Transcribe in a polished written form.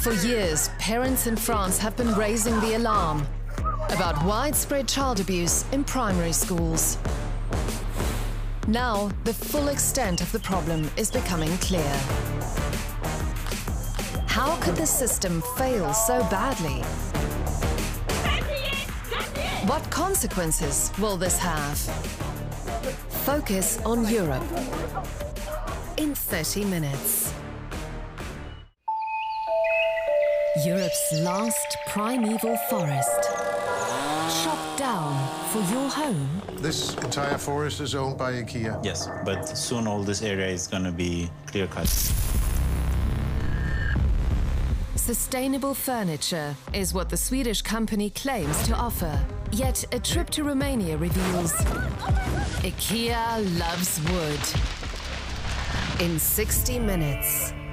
For years, parents in France have been raising the alarm about widespread child abuse in primary schools. Now, the full extent of the problem is becoming clear. How could the system fail so badly? What consequences will this have? Focus on Europe in 30 minutes. Europe's last primeval forest. Chopped down for your home? This entire forest is owned by IKEA. Yes, but soon all this area is going to be clear-cut. Sustainable furniture is what the Swedish company claims to offer. Yet a trip to Romania reveals IKEA loves wood. In 60 minutes.